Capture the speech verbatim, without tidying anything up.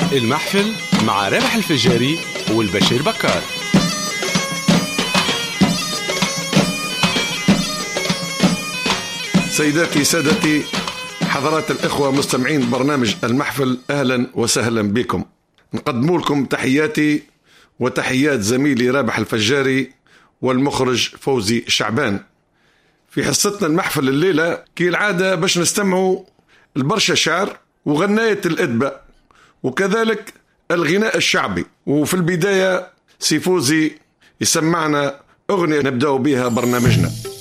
المحفل مع رابح الفجاري والبشير بكار. سيداتي سادتي، حضرات الإخوة مستمعين برنامج المحفل، أهلا وسهلا بكم. نقدم لكم تحياتي وتحيات زميلي رابح الفجاري والمخرج فوزي شعبان. في حصتنا المحفل الليلة كالعادة باش نستمعوا البرشا شعر وغناية الأدبة وكذلك الغناء الشعبي. وفي البداية سي فوزي يسمعنا أغنية نبدأ بها برنامجنا.